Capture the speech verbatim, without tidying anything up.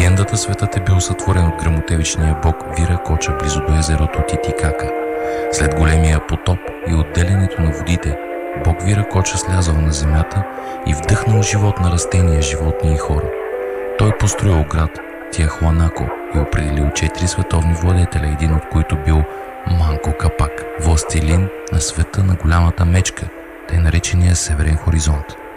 легендата светът е бил сътворен от гръмотевичния бог Виракоча близо до езерото Титикака. След големия потоп и отделянето на водите, бог Виракоча слязал на земята и вдъхнал живот на растения, животни и хора. Той построил град Тиахуанако и определил четири световни владетеля, един от които бил Манко Капак, властелин на света на голямата мечка, тъй наречения Северен хоризонт.